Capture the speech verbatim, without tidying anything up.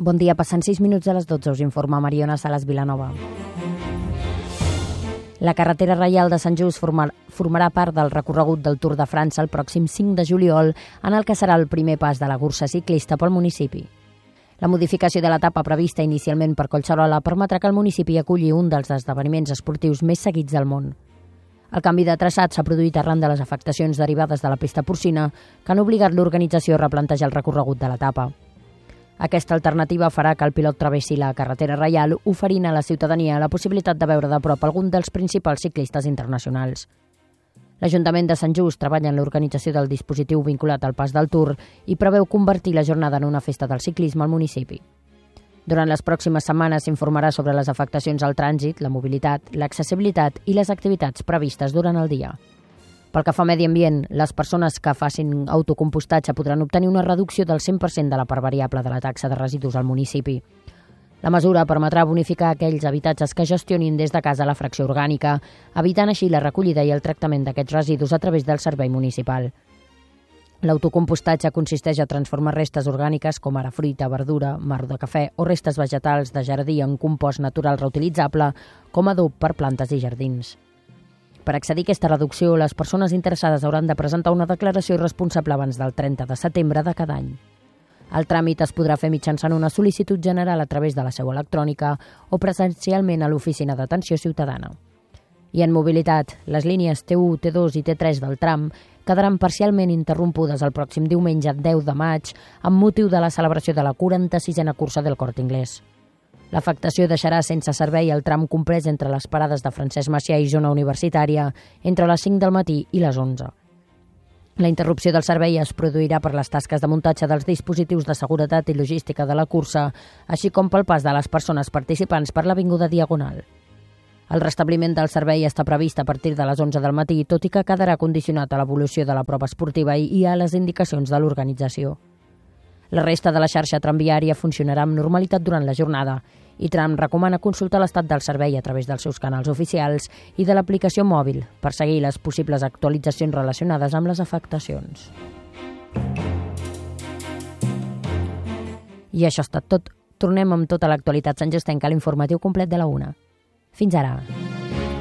Bon dia, passant sis minuts de les dotze, us informa Mariona Salas Vilanova. La carretera reial de Sant Just formarà part del recorregut del Tour de França el pròxim cinc de juliol, en el que serà el primer pas de la cursa ciclista pel municipi. La modificació de l'etapa prevista inicialment per Collserola permetrà que el municipi aculli un dels esdeveniments esportius més seguits del món. El canvi de traçat s'ha produït arran de les afectacions derivades de la pesta porcina, que han obligat l'organització a replantejar el recorregut de l'etapa. Aquesta alternativa farà que el pilot travessi la carretera reial, oferint a la ciutadania la possibilitat de veure de prop algun dels principals ciclistes internacionals. L'Ajuntament de Sant Just treballa en l'organització del dispositiu vinculat al pas del Tour i preveu convertir la jornada en una festa del ciclisme al municipi. Durant les pròximes setmanes s'informarà sobre les afectacions al trànsit, la mobilitat, l'accessibilitat i les activitats previstes durant el dia. Pel que fa a medi ambient, les persones que facin autocompostatge podran obtenir una reducció del cent per cent de la part variable de la taxa de residus al municipi. La mesura permetrà bonificar aquells habitatges que gestionin des de casa la fracció orgànica, evitant així la recollida i el tractament d'aquests residus a través del servei municipal. L'autocompostatge consisteix a transformar restes orgàniques com ara fruita, verdura, marc de cafè o restes vegetals de jardí en compost natural reutilitzable com a adob per plantes i jardins. Per accedir a aquesta reducció, les persones interessades hauran de presentar una declaració responsable abans del trenta de setembre de cada any. El tràmit es podrà fer mitjançant una sol·licitud general a través de la seu electrònica o presencialment a l'Oficina d'Atenció Ciutadana. I en mobilitat, les línies T u, T dos i T tres del tram quedaran parcialment interrompudes el pròxim diumenge deu de maig amb motiu de la celebració de la quaranta-sisena cursa del Corte Inglés. L'afectació deixarà sense servei el tram comprès entre les parades de Francesc Macià i zona universitària entre les cinc del matí i les onze. La interrupció del servei es produirà per les tasques de muntatge dels dispositius de seguretat i logística de la cursa, així com pel pas de les persones participants per l'Avinguda Diagonal. El restabliment del servei està previst a partir de les onze del matí, tot i que quedarà condicionat a l'evolució de la prova esportiva i a les indicacions de l'organització. La resta de la xarxa tramviària funcionarà amb normalitat durant la jornada i Tram recomana consultar l'estat del servei a través dels seus canals oficials i de l'aplicació mòbil per seguir les possibles actualitzacions relacionades amb les afectacions. I això ha estat tot. Tornem amb tota l'actualitat santjustenca a l'informatiu complet de la una. Fins ara.